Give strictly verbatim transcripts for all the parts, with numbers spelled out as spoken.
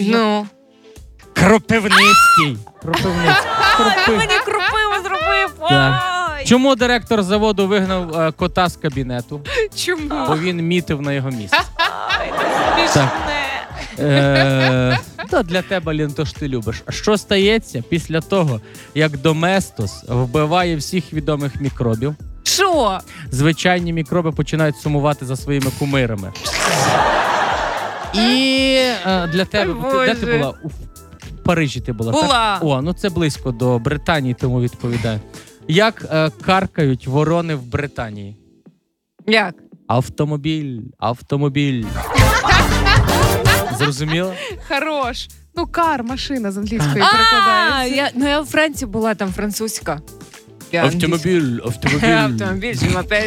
Ну. Кропивницький. Кропивницький. Ти мені кропиву зробив. Так. Ой. Чому директор заводу вигнав е, кота з кабінету? Чому? Бо він мітив на його місце. Ай, ти смішне. Е, Та для тебе, Лін, то ж ти любиш. А що стається після того, як Доместос вбиває всіх відомих мікробів? Що? Звичайні мікроби починають сумувати за своїми кумирами. І е, для тебе, ти, де ти Боже. була? У Парижі ти була, Була. так? О, ну це близько до Британії, тому відповідаю. Як е, каркають ворони в Британії? Як? Автомобіль, автомобіль. Зрозуміло? Хорош. Ну, кар, машина з англійської А, перекладається. я, ну я в Франції була, там французька. Я англійська. Автомобіль, автомобіль. Автомобіль, мотель.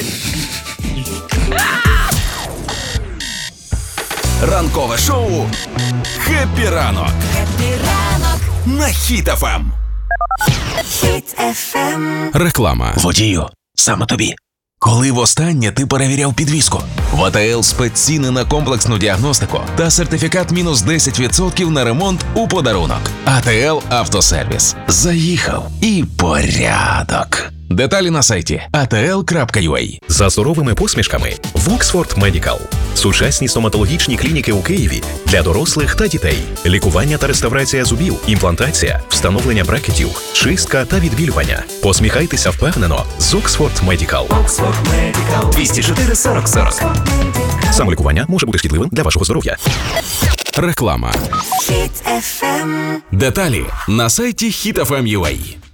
Ранкове шоу «Хеппі ранок» на Хіт еф ем. Хіт еф ем. Реклама. Водію, саме тобі. Коли востаннє ти перевіряв підвіску? В АТЛ спецціни на комплексну діагностику та сертифікат мінус десять відсотків на ремонт у подарунок. АТЛ Автосервіс. Заїхав і порядок. Деталі на сайті а те ел крапка ю а. За суровими посмішками Воксфорд Медікал. Сучасні стоматологічні клініки у Києві для дорослих та дітей. Лікування та реставрація зубів, імплантація, встановлення брекетів, чистка та відбілювання. Посміхайтеся впевнено з Оксфорд Медікал. двісті чотири сорок сорок. Самолікування може бути шкідливим для вашого здоров'я. Реклама. Хіт еф ем. Деталі на сайті хіт еф ем крапка ю а.